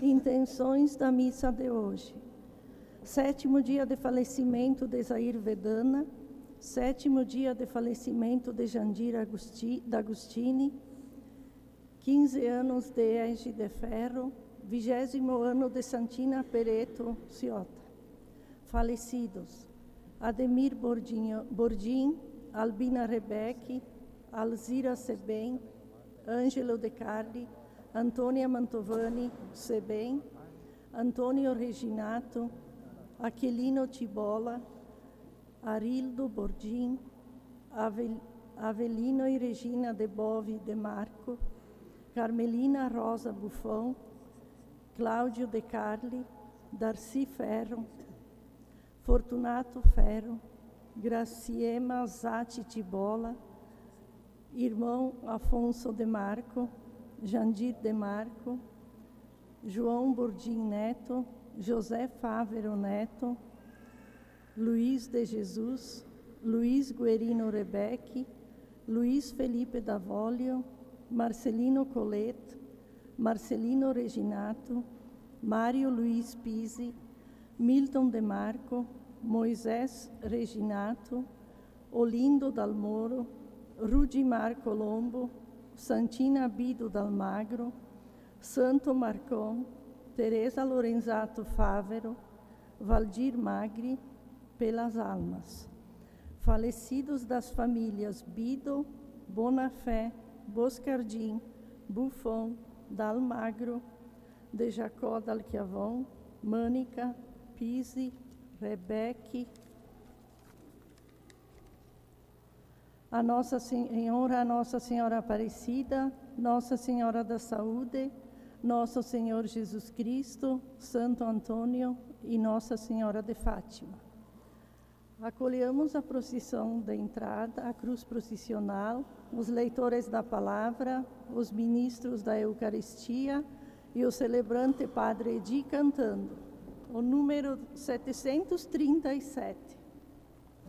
Intenções da missa de hoje. 7º dia de falecimento de Zair Vedana. 7º dia de falecimento de Jandir D'Agostini. 15 anos de Ege de Ferro. 20º ano de Santina Pereto Ciota. Falecidos: Ademir Bordim, Albina Rebeque, Alzira Sebem, Ângelo De Carli, Antônia Mantovani Sebem, Antônio Reginato, Aquilino Tibola, Arildo Bordim, Avelino e Regina De Bovi De Marco, Carmelina Rosa Buffon, Cláudio De Carli, Darcy Ferro, Fortunato Ferro, Graciema Zatti Tibola, irmão Afonso De Marco, Jandir De Marco, João Bordim Neto, José Fávero Neto, Luiz de Jesus, Luiz Guerino Rebeque, Luiz Felipe Davolio, Marcelino Coleto, Marcelino Reginato, Mário Luiz Pisi, Milton De Marco, Moisés Reginato, Olindo Dalmoro, Rudimar Colombo, Santina Bido Dalmagro, Santo Marcon, Teresa Lorenzato Fávero, Valdir Magri, pelas almas. Falecidos das famílias Bido, Bonafé, Boscardim, Buffon, Dalmagro, de Jacó d'Alquiavon, Mânica, Pise, Rebeque. Em honra a Nossa Senhora Aparecida, Nossa Senhora da Saúde, Nosso Senhor Jesus Cristo, Santo Antônio e Nossa Senhora de Fátima. Acolhemos a procissão da entrada, a cruz processional, os leitores da palavra, os ministros da Eucaristia e o celebrante Padre Edi cantando o número 737.